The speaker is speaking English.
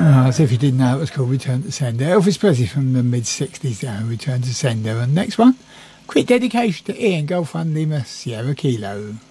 As if you didn't know, it was called Return to Sender. Elvis Presley from the mid-60s now, Return to Sender. And next one, quick dedication to Ian Golf 1 Lima Sierra Kilo.